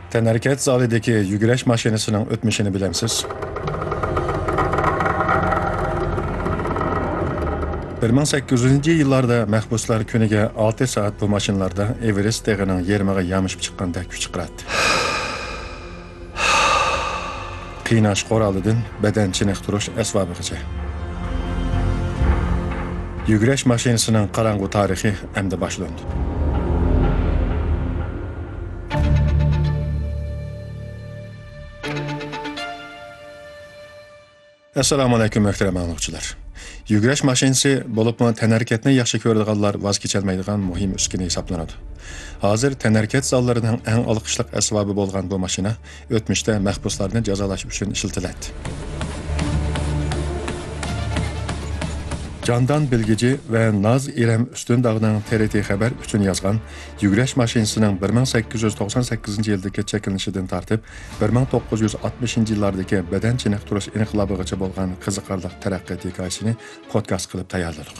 Tənərkət zalidəki yugurash mashinasining o'tmishini bilamsiz? 1800-yillarda mahbuslar kuniga 6 soat bu mashinlarda Everest dağının yermig'i yamishib chiqqanda kuch chiqaradi. Qiynash qoralidan badan chiniqtirish asbobigacha. Yugurash mashinasining qorong'u tarixi endi boshlandi. Assalomu alaykum muhtaram anglag'uchilar. Yugurash mashinasi bo'libmi tənərkətni yaxshi ko'radiganlar voz kecholmaydigan muhim uskuna hisoblanadi. Hozir tənərkət zallarining eng olqishliq asbobi bo'lgan bu mashina o'tmishda mahbuslarni jazolash uchun ishlatiladi. Candan Bilgici ve Naz İrem Üstündağ'dan TRT Haber üçün yazgan yugurash mashinasining 1898 yildagi chekilishidan tartib 1960 yillardagi badan chiniqtirish inqilobigacha bo'lgan qiziqarli taraqqiyot hikoyasini podkast qilib tayyorladik.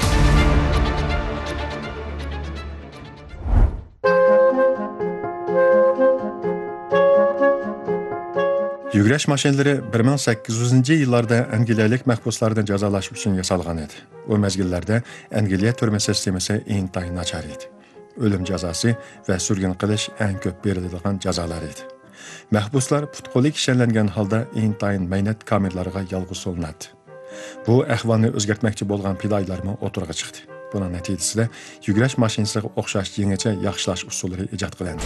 Yugurash mashinalari 1800-yillarda Angliyalik mahbuslardan jazolash uchun yasalgan edi. O mezgillarda Angliya turma sistemasi intayin nachar edi. O'lim jazosi va surgun qilish eng ko'p beriladigan jazolar edi. Mahbuslar putqo'li kishanlangan holda intayin mehnat kamillariga yolg'iz solinadi. Bu ahvolni o'zgartmoqchi bo'lgan piloylarmi o'tirg'a chiqdi. Buning natijasida yugurash mashinasiga o'xshash yangicha yaxshilash usullari ijod qilindi.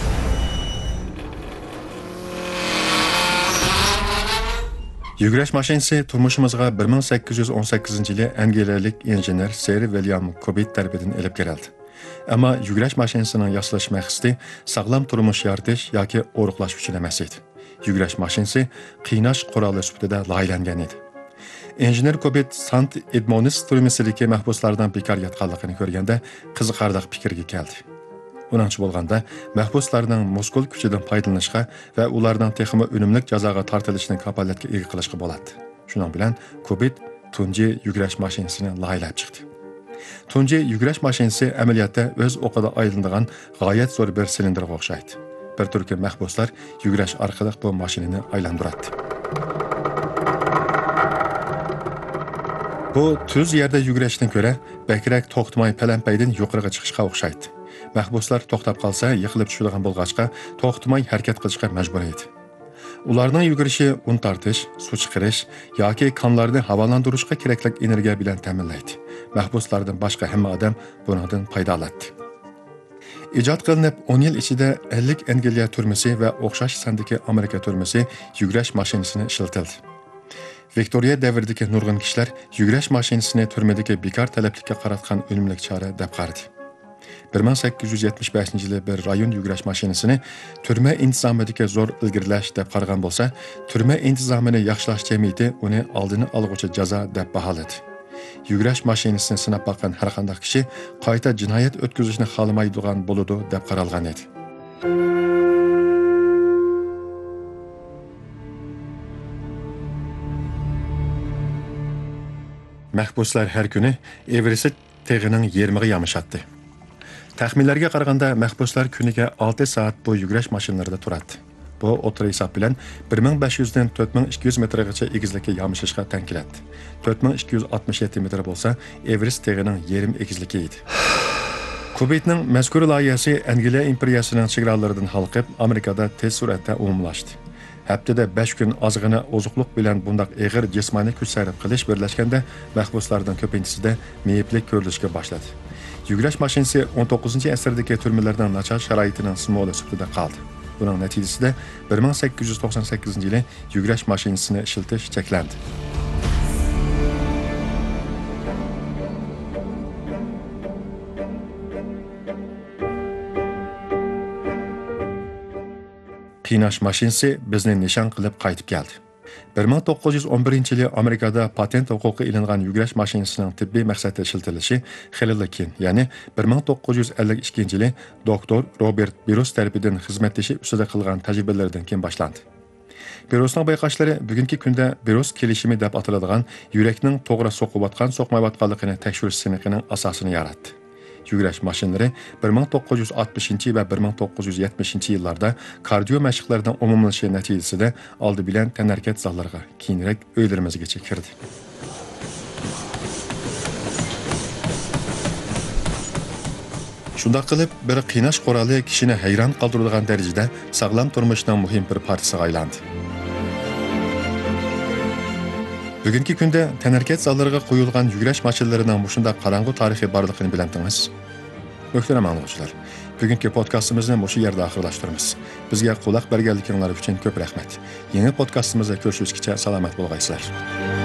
Yugurash mashinasi turmushimizga 1818-yili Angliyalik injener Sir William Cobbett tarafidan elib kerildi. Ammo yugurash mashinasining yaslash maqsadi sog'lom turmush yaratish yoki o'riqlash uchun emas edi. Yugurash mashinasi qiynash quroli sifatida loyihalangan edi. Injener Cobbett Sant Edmonds turmasidagi mahbuslardan bekor yotganligini ko'rganda qiziqarli fikrga keldi. Uningchi bo'lganda mahbuslarning muskul kuchidan foydalanishga va ularning texmi unumli jazoga tortilishini kapolatga ega qilishga bo'ladi. Shuning bilan Cobbett tunji yugurash mashinasini loyihalab chiqdi. Tunji yugurash mashinasi amaliyotda o'z o'qida aylanadigan g'oyat zo'r bir silindrga o'xshaydi. Bir turki mahbuslar yugurash orqali bu mashinani aylantiradi. Bu tuz yerda yugurashdan ko'ra bakrak to'xtamay palampaydan yuqoriga chiqishga o'xshaydi. Mahbuslar to'xtab qolsa, yiqilib tushadigan bo'lg'achqa, to'xtamay harakat qilishga majbur edi. Ularning yugurishi un tortish, suv chiqarish yoki qonlarni havolantirishga kerakli energiya bilan ta'minlaydi. Mahbuslardan boshqa hamma odam bundan foyda oladi. Ijod qilinib 10 yil ichida 50 Angliya turmasi va o'xshash sandagi Amerika turmasi yugurash mashinasini ishlatildi. Viktoriya davridagi nurg'un kishilar yugurash mashinasini turmadagi bekor talablikka qaratgan unumli chora deb qaradi. 1875-yili bir rayon yugurash mashinasini turma intizomidagi zo'r ilgirlash deb qaragan bo'lsa, turma intizomini yaxshilash jamiyati uni oldini olg'uchi jazo deb baholadi. Yugurash mashinasini sinab boqqan har qanday kishi qayta jinoyat o'tkazishni xohlamaydigan bo'ladi deb qaralgan edi. Mahbuslar har kuni Everest tog'ining yermig'i yamishatdi. Taxminlarga qaraganda mahbuslar kuniga 6 soat bu yugurash mashinlarida turadi. Bu o'tir hisob bilan 1500 dan 4200 metrgacha egizlikka yamishishga teng keladi. 4267 metr bo'lsa, Everest tog'ining yerim egizligi edi. Cobbettning mazkur loyihasi Angliya imperiyasining chegaralaridan xalqib, Amerikada tez suratda umumlashdi. Haftada 5 kun ozg'ina ozuqliq bilan bundaq eg'ir jismoniy kuch sarf qilish birlashganda mahbuslardan ko'pinchisida meyiblik ko'rilishga boshladi. Yugurash mashinasi 19-asrdagi turmalardan nachar sharoitining simvoli sifatida qoldi. Buning natijasida 1898-yili yugurash mashinasini ishlatish cheklandi. Qiynash mashinasi bizni nishon qilib qaytib keldi. 1911-yili Amerikada patent huquqi ilingan yugurash mashinasining tibbiy maqsadda ishlatilishi xilli keyin, ya'ni 1952-yili doktor Robert Burrows tarafidan xizmatlashi ustida qilgan tajribalardan keyin boshlandi. Burrowsning bayqashlari bugungi kunda Burrows kelishimi deb ataladigan yurakning to'g'ri so'qib atgan so'qmayotganligini tekshirish siniqining asosini yaratdi. yugurash mashinalari 1960 va 1970 yillarda kardio mashqlardan umumlashishi natijasida oldi bilan tanharkat zallariga, keyinroq uylarimizgacha kirdi. Shunday qilib, bir qiynash quroli kishini hayron qoldiradigan darajada sog'lom turmushning muhim bir partiyasiga aylandi. Bugungi kunda tanharkat zallariga qo'yilgan yugurash mashinalarining shunday qarang'u tarixi borligini bilamiz. Muhtaram anglovchilar, bugungi podkastimizni shu yerda oxirlashtiramiz. Bizga quloq berganliklaringiz uchun ko'p rahmat. Yangi podkastimizda ko'rishguncha salomat bo'lgaysizlar.